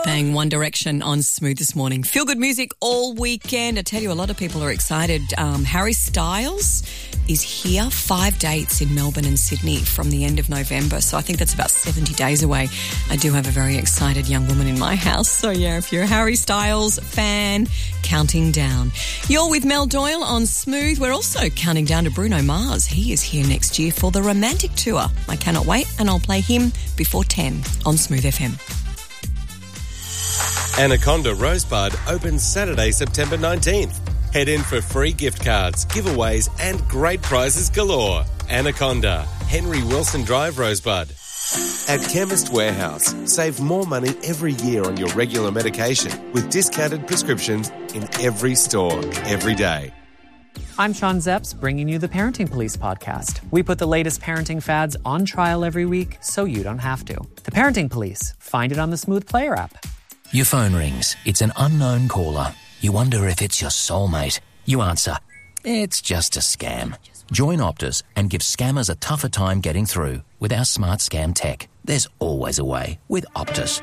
Bang, One Direction on Smooth this morning. Feel good music all weekend. I tell you, a lot of people are excited. Harry Styles is here. 5 dates in Melbourne and Sydney from the end of November. So I think that's about 70 days away. I do have a very excited young woman in my house. So yeah, if you're a Harry Styles fan, counting down. You're with Mel Doyle on Smooth. We're also counting down to Bruno Mars. He is here next year for the Romantic Tour. I cannot wait, and I'll play him before 10 on Smooth FM. Anaconda Rosebud opens Saturday, September 19th. Head in for free gift cards, giveaways and great prizes galore. Anaconda, Henry Wilson Drive, Rosebud. At Chemist Warehouse, save more money every year on your regular medication with discounted prescriptions in every store, every day. I'm Sean Zepps, bringing you the Parenting Police podcast. We put the latest parenting fads on trial every week so you don't have to. The Parenting Police. Find it on the Smooth Player app. Your phone rings. It's an unknown caller. You wonder if it's your soulmate. You answer. It's just a scam. Join Optus and give scammers a tougher time getting through with our smart scam tech. There's always a way with Optus.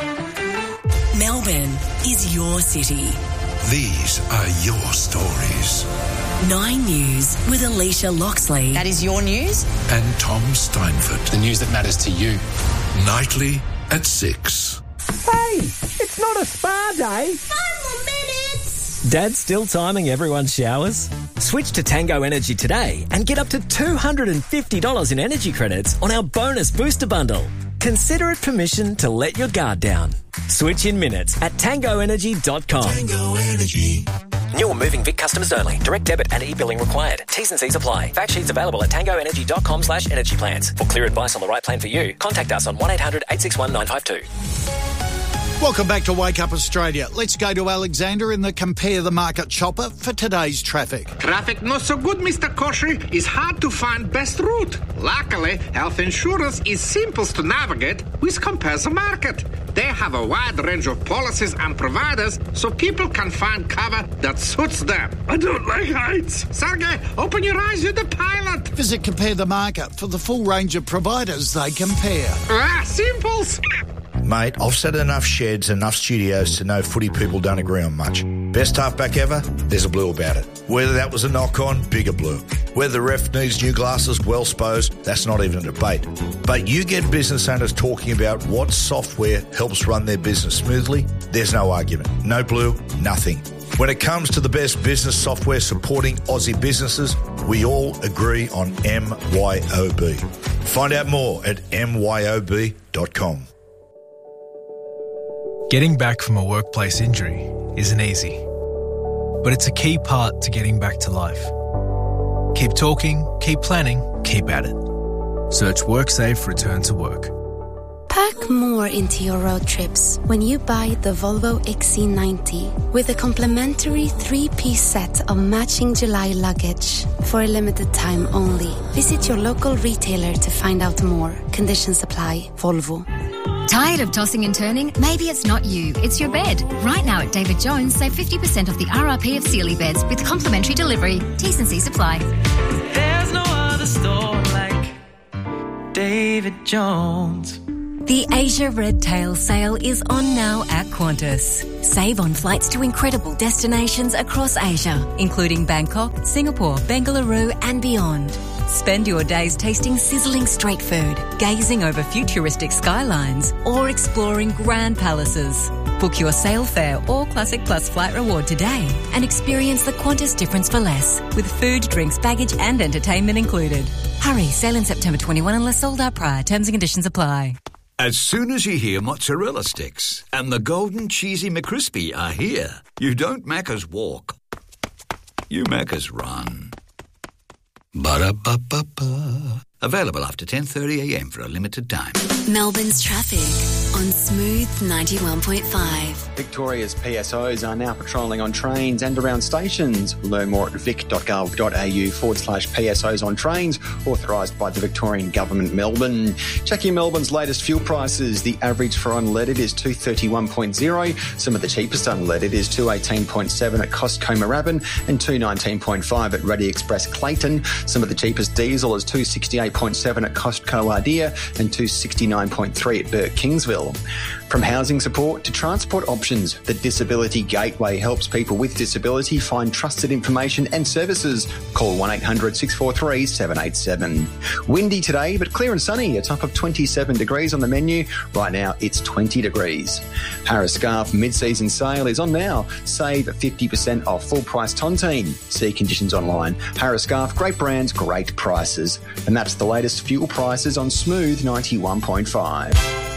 Melbourne is your city. These are your stories. 9 News with Alicia Loxley. That is your news. And Tom Steinford. The news that matters to you. Nightly at 6. Hey, it's not a spa day. 5 more minutes. Dad's still timing everyone's showers? Switch to Tango Energy today and get up to $250 in energy credits on our bonus booster bundle. Consider it permission to let your guard down. Switch in minutes at tangoenergy.com. Tango Energy. New or moving Vic customers only. Direct debit and e-billing required. T's and C's apply. Fact sheets available at tangoenergy.com/energy plans. For clear advice on the right plan for you, contact us on 1800 861 952. Welcome back to Wake Up Australia. Let's go to Alexander in the Compare the Market chopper for today's traffic. Traffic not so good, Mr. Kosher. It's hard to find best route. Luckily, health insurance is simple to navigate with Compare the Market. They have a wide range of policies and providers so people can find cover that suits them. I don't like heights. Sergey, open your eyes, you're the pilot. Visit Compare the Market for the full range of providers they compare. Simples. Mate, I've set enough sheds, enough studios to know footy people don't agree on much. Best halfback ever? There's a blue about it. Whether that was a knock-on, bigger blue. Whether the ref needs new glasses, well supposed, that's not even a debate. But you get business owners talking about what software helps run their business smoothly, there's no argument. No blue, nothing. When it comes to the best business software supporting Aussie businesses, we all agree on MYOB. Find out more at myob.com. Getting back from a workplace injury isn't easy, but it's a key part to getting back to life. Keep talking, keep planning, keep at it. Search WorkSafe Return to Work. Pack more into your road trips when you buy the Volvo XC90 with a complimentary 3-piece set of matching July luggage for a limited time only. Visit your local retailer to find out more. Conditions apply. Volvo. Tired of tossing and turning? Maybe it's not you, it's your bed. Right now at David Jones, save 50% off the RRP of Sealy beds with complimentary delivery. T's and C's apply. There's no other store like David Jones. The Asia Red Tail sale is on now at Qantas. Save on flights to incredible destinations across Asia, including Bangkok, Singapore, Bengaluru and beyond. Spend your days tasting sizzling street food, gazing over futuristic skylines, or exploring grand palaces. Book your sail fare or Classic Plus flight reward today and experience the Qantas difference for less, with food, drinks, baggage and entertainment included. Hurry, sale in September 21 unless sold out prior. Terms and conditions apply. As soon as you hear mozzarella sticks and the golden cheesy McCrispy are here, you don't Macca's walk. You Macca's run. Ba-da-ba-ba-ba. Available after 10:30am for a limited time. Melbourne's traffic on Smooth 91.5. Victoria's PSOs are now patrolling on trains and around stations. Learn more at vic.gov.au/PSOs on trains, authorised by the Victorian Government, Melbourne. Checking Melbourne's latest fuel prices. The average for unleaded is $2.31.0. Some of the cheapest unleaded is $2.18.7 at Costco Moorabbin and $2.19.5 at Ready Express Clayton. Some of the cheapest diesel is $2.68 288.7 at Costco Ardea and 269.3 at Burke Kingsville. From housing support to transport options, the Disability Gateway helps people with disability find trusted information and services. Call 1-800 643 787. Windy today, but clear and sunny. A top of 27 degrees on the menu. Right now, it's 20 degrees. Harris Scarf mid-season sale is on now. Save 50% off full-price tontine. See conditions online. Harris Scarf, great brands, great prices. And that's the latest fuel prices on Smooth 91.5.